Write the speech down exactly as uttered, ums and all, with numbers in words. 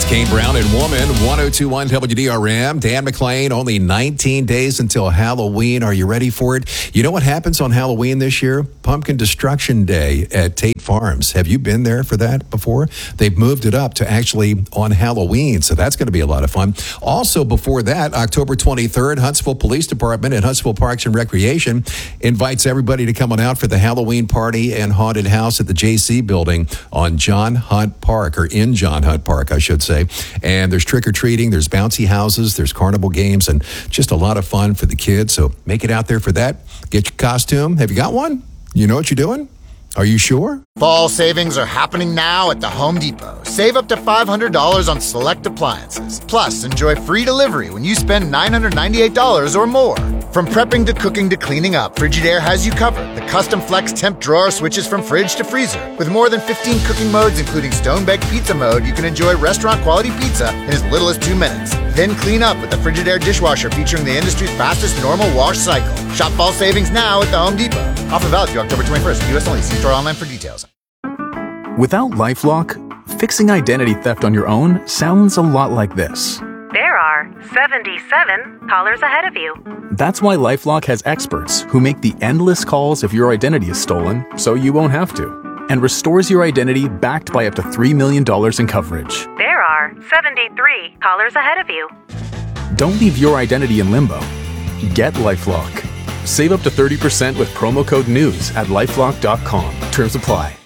That's Kane Brown and Woman, one oh two point one W D R M. Dan McClain, only nineteen days until Halloween. Are you ready for it? You know what happens on Halloween this year? Pumpkin Destruction Day at Tate Farms. Have you been there for that before? They've moved it up to actually on Halloween, so that's going to be a lot of fun. Also, before that, October twenty-third, Huntsville Police Department and Huntsville Parks and Recreation invites everybody to come on out for the Halloween party and haunted house at the J C building on John Hunt Park, or in John Hunt Park, I should say. And there's trick-or-treating, there's bouncy houses, there's carnival games, and just a lot of fun for the kids. So make it out there for that. Get your costume. Have you got one? You know what you're doing? Are you sure? Fall savings are happening now at the Home Depot. Save up to five hundred dollars on select appliances. Plus, enjoy free delivery when you spend nine hundred ninety-eight dollars or more. From prepping to cooking to cleaning up, Frigidaire has you covered. The custom flex temp drawer switches from fridge to freezer. With more than fifteen cooking modes, including stone-baked pizza mode, you can enjoy restaurant-quality pizza in as little as two minutes. Then clean up with the Frigidaire dishwasher featuring the industry's fastest normal wash cycle. Shop fall savings now at the Home Depot. Offer valid through October twenty-first. U S only. See store online for details. Without LifeLock, fixing identity theft on your own sounds a lot like this. There are seventy-seven callers ahead of you. That's why LifeLock has experts who make the endless calls if your identity is stolen, so you won't have to, and restores your identity backed by up to three million dollars in coverage. There are seventy-three callers ahead of you. Don't leave your identity in limbo. Get LifeLock. Save up to thirty percent with promo code NEWS at lifelock dot com. Terms apply.